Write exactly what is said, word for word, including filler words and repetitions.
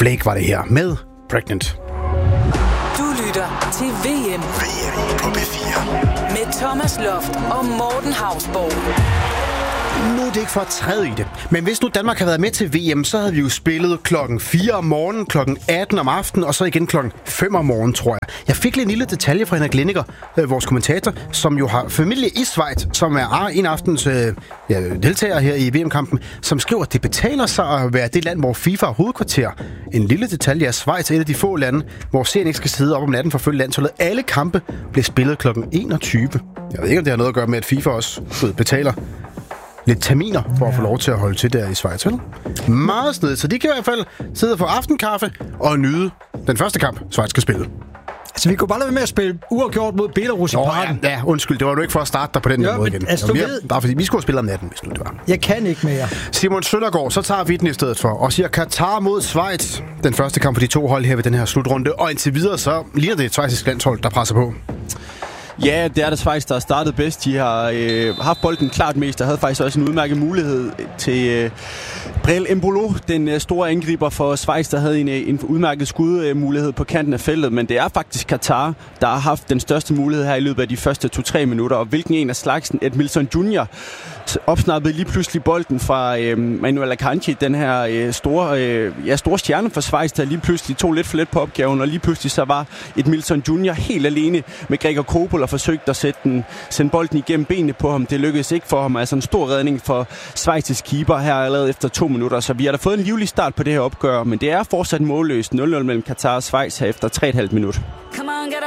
Flake var det her med Pregnant. Du lytter til V M. V M på P fire. Med Thomas Loft og Morten Hausborg. Nu er det ikke for at træde i det, men hvis nu Danmark havde været med til V M, så havde vi jo spillet klokken fire om morgenen, klokken atten om aftenen, og så igen klokken fem om morgenen, tror jeg. Jeg fik lidt en lille detalje fra Henrik Lindiger, øh, vores kommentator, som jo har familie i Schweiz, som er en aftens øh, ja, deltager her i V M-kampen, som skriver, at det betaler sig at være det land, hvor FIFA er hovedkvarter. En lille detalje er Schweiz er et af de få lande, hvor serien ikke skal sidde op om natten for at følge landsholdet. Alle kampe bliver spillet klokken enogtyve. Jeg ved ikke, om det har noget at gøre med, at FIFA også betaler lidt terminer for at få lov til at holde til der i Schweiz, vel? Meget snedigt, så de kan i hvert fald sidde for aftenkaffe og nyde den første kamp, Schweiz skal spille. Altså, vi kunne bare lade være med at spille uafgjort mod Belarus i parken. Ja, ja, undskyld, det var jo ikke for at starte dig på den ja, måde men, igen. Altså, vi, ved... bare fordi vi skulle spille om natten, hvis nu det var. Jeg kan ikke mere. Simon Søndergaard, så tager vi den i stedet for, og siger Katar mod Schweiz. Den første kamp for de to hold her ved den her slutrunde, og indtil videre så ligner det et schweizisk landshold, der presser på. Ja, det er det Schweiz, der har startet bedst. De har øh, haft bolden klart mest, og havde faktisk også en udmærket mulighed til øh, Breel Embolo, den øh, store angriber for Schweiz, der havde en, en udmærket skudmulighed på kanten af feltet. Men det er faktisk Katar, der har haft den største mulighed her i løbet af de første to-tre minutter. Og hvilken en af slagsen, Edmilson junior, opsnappede lige pludselig bolden fra øh, Manuel Akanji, den her øh, store, øh, ja, store stjerne for Schweiz, der lige pludselig tog lidt for let på opgaven, og lige pludselig så var Edmilson junior helt alene med Gregor Kobel og forsøgte at sætte den, sende bolden igennem benene på ham. Det lykkedes ikke for ham. Altså en stor redning for Schweiz' keeper her allerede efter to minutter, så vi har da fået en livlig start på det her opgør, men det er fortsat målløst nul nul mellem Katar og Schweiz her efter tre komma fem minut.